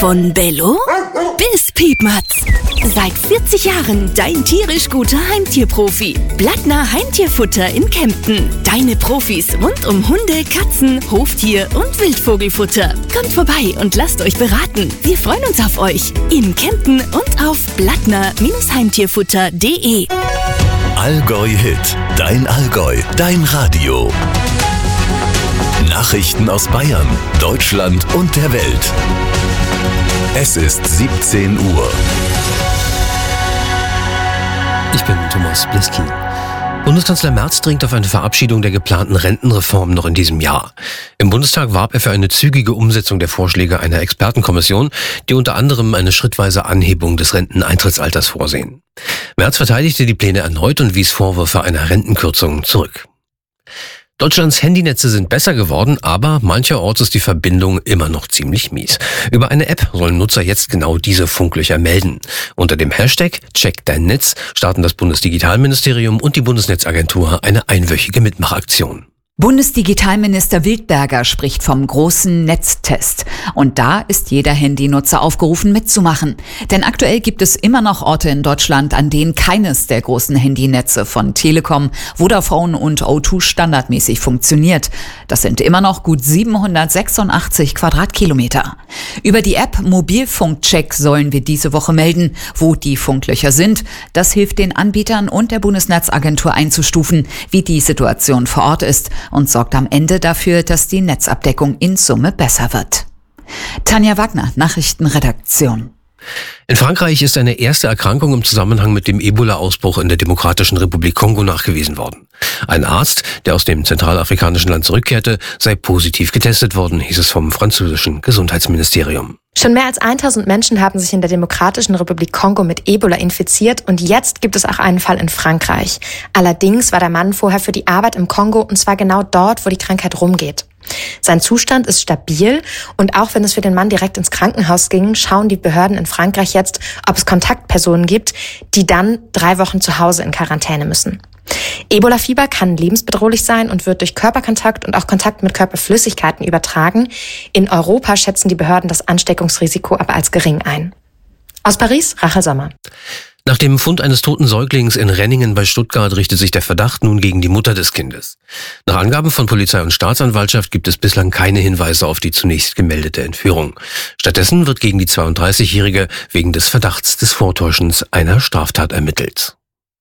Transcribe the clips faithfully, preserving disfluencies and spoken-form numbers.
Von Bello bis Piepmatz. Seit vierzig Jahren dein tierisch guter Heimtierprofi. Blattner Heimtierfutter in Kempten. Deine Profis rund um Hunde, Katzen, Hoftier und Wildvogelfutter. Kommt vorbei und lasst euch beraten. Wir freuen uns auf euch in Kempten und auf blattner Heimtierfutter punkt de. Allgäu Hit. Dein Allgäu. Dein Radio. Nachrichten aus Bayern, Deutschland und der Welt. Es ist siebzehn Uhr. Ich bin Thomas Bliski. Bundeskanzler Merz dringt auf eine Verabschiedung der geplanten Rentenreform noch in diesem Jahr. Im Bundestag warb er für eine zügige Umsetzung der Vorschläge einer Expertenkommission, die unter anderem eine schrittweise Anhebung des Renteneintrittsalters vorsehen. Merz verteidigte die Pläne erneut und wies Vorwürfe einer Rentenkürzung zurück. Deutschlands Handynetze sind besser geworden, aber mancherorts ist die Verbindung immer noch ziemlich mies. Über eine App sollen Nutzer jetzt genau diese Funklöcher melden. Unter dem Hashtag Check dein Netz starten das Bundesdigitalministerium und die Bundesnetzagentur eine einwöchige Mitmachaktion. Bundesdigitalminister Wildberger spricht vom großen Netztest. Und da ist jeder Handynutzer aufgerufen mitzumachen. Denn aktuell gibt es immer noch Orte in Deutschland, an denen keines der großen Handynetze von Telekom, Vodafone und O zwei standardmäßig funktioniert. Das sind immer noch gut siebenhundertsechsundachtzig Quadratkilometer. Über die App Mobilfunkcheck sollen wir diese Woche melden, wo die Funklöcher sind. Das hilft den Anbietern und der Bundesnetzagentur einzustufen, wie die Situation vor Ort ist, und sorgt am Ende dafür, dass die Netzabdeckung in Summe besser wird. Tanja Wagner, Nachrichtenredaktion. In Frankreich ist eine erste Erkrankung im Zusammenhang mit dem Ebola-Ausbruch in der Demokratischen Republik Kongo nachgewiesen worden. Ein Arzt, der aus dem zentralafrikanischen Land zurückkehrte, sei positiv getestet worden, hieß es vom französischen Gesundheitsministerium. Schon mehr als tausend Menschen haben sich in der Demokratischen Republik Kongo mit Ebola infiziert und jetzt gibt es auch einen Fall in Frankreich. Allerdings war der Mann vorher für die Arbeit im Kongo und zwar genau dort, wo die Krankheit rumgeht. Sein Zustand ist stabil und auch wenn es für den Mann direkt ins Krankenhaus ging, schauen die Behörden in Frankreich jetzt, ob es Kontaktpersonen gibt, die dann drei Wochen zu Hause in Quarantäne müssen. Ebola-Fieber kann lebensbedrohlich sein und wird durch Körperkontakt und auch Kontakt mit Körperflüssigkeiten übertragen. In Europa schätzen die Behörden das Ansteckungsrisiko aber als gering ein. Aus Paris, Rachel Sommer. Nach dem Fund eines toten Säuglings in Renningen bei Stuttgart richtet sich der Verdacht nun gegen die Mutter des Kindes. Nach Angaben von Polizei und Staatsanwaltschaft gibt es bislang keine Hinweise auf die zunächst gemeldete Entführung. Stattdessen wird gegen die zweiunddreißigjährige wegen des Verdachts des Vortäuschens einer Straftat ermittelt.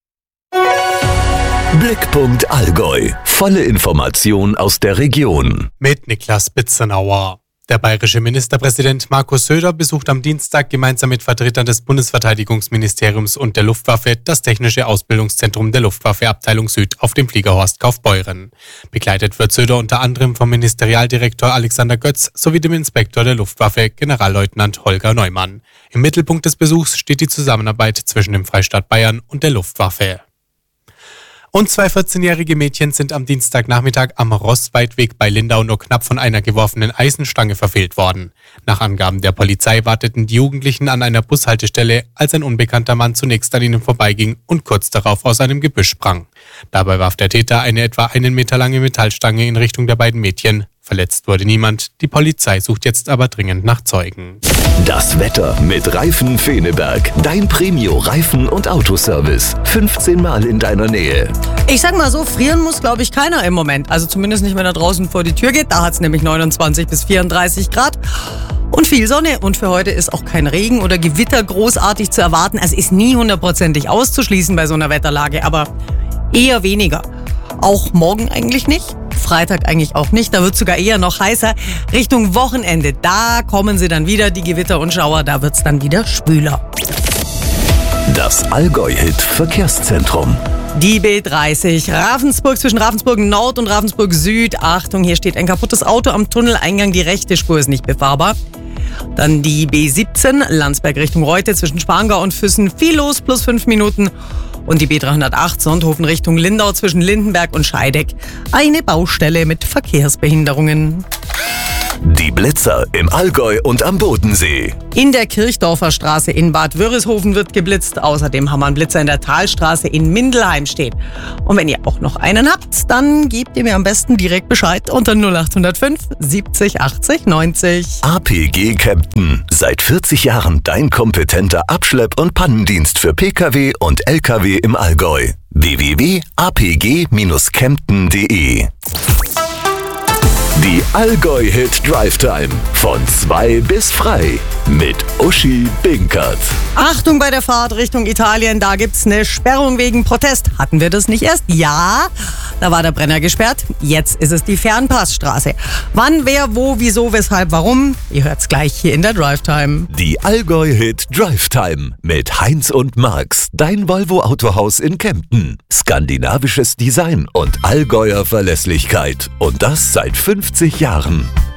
Blickpunkt Allgäu. Volle Information aus der Region. Mit Niklas Bitzenauer. Der bayerische Ministerpräsident Markus Söder besucht am Dienstag gemeinsam mit Vertretern des Bundesverteidigungsministeriums und der Luftwaffe das Technische Ausbildungszentrum der Luftwaffe-Abteilung Süd auf dem Fliegerhorst Kaufbeuren. Begleitet wird Söder unter anderem vom Ministerialdirektor Alexander Götz sowie dem Inspektor der Luftwaffe, Generalleutnant Holger Neumann. Im Mittelpunkt des Besuchs steht die Zusammenarbeit zwischen dem Freistaat Bayern und der Luftwaffe. Und zwei vierzehnjährige Mädchen sind am Dienstagnachmittag am Rossweidweg bei Lindau nur knapp von einer geworfenen Eisenstange verfehlt worden. Nach Angaben der Polizei warteten die Jugendlichen an einer Bushaltestelle, als ein unbekannter Mann zunächst an ihnen vorbeiging und kurz darauf aus einem Gebüsch sprang. Dabei warf der Täter eine etwa einen Meter lange Metallstange in Richtung der beiden Mädchen. Verletzt wurde niemand. Die Polizei sucht jetzt aber dringend nach Zeugen. Das Wetter mit Reifen Feneberg. Dein Premio-Reifen- und Autoservice. fünfzehn Mal in deiner Nähe. Ich sag mal so, frieren muss, glaube ich, keiner im Moment. Also zumindest nicht, wenn er draußen vor die Tür geht. Da hat es nämlich neunundzwanzig bis vierunddreißig Grad. Und viel Sonne. Und für heute ist auch kein Regen oder Gewitter großartig zu erwarten. Es ist nie hundertprozentig auszuschließen bei so einer Wetterlage, aber eher weniger. Auch morgen eigentlich nicht. Freitag eigentlich auch nicht. Da wird es sogar eher noch heißer. Richtung Wochenende, da kommen sie dann wieder, die Gewitter und Schauer. Da wird es dann wieder schwüler. Das Allgäu-Hit Verkehrszentrum. Die B dreißig Ravensburg zwischen Ravensburg Nord und Ravensburg Süd. Achtung, hier steht ein kaputtes Auto am Tunneleingang. Die rechte Spur ist nicht befahrbar. Dann die B siebzehn Landsberg Richtung Reute zwischen Spangau und Füssen. Viel los, plus fünf Minuten. Und die B dreihundertacht Sonthofen Richtung Lindau zwischen Lindenberg und Scheideck. Eine Baustelle mit Verkehrsbehinderungen. Die Blitzer im Allgäu und am Bodensee. In der Kirchdorfer Straße in Bad Wörishofen wird geblitzt. Außerdem haben wir einen Blitzer in der Talstraße in Mindelheim stehen. Und wenn ihr auch noch einen habt, dann gebt ihr mir am besten direkt Bescheid unter null acht null fünf siebzig achtzig neunzig. A P G Kempten. Seit vierzig Jahren dein kompetenter Abschlepp- und Pannendienst für Pkw und Lkw im Allgäu. w w w punkt a p g Bindestrich kempten punkt d e. Die Allgäu-Hit Drive Time. Von zwei bis frei. Mit Uschi Binkert. Achtung bei der Fahrt Richtung Italien, da gibt's eine Sperrung wegen Protest. Hatten wir das nicht erst? Ja, da war der Brenner gesperrt. Jetzt ist es die Fernpassstraße. Wann, wer, wo, wieso, weshalb, warum? Ihr hört's gleich hier in der Drive Time. Die Allgäu-Hit Drive Time. Mit Heinz und Marx. Dein Volvo Autohaus in Kempten. Skandinavisches Design und Allgäuer Verlässlichkeit. Und das seit fünfzig Jahren.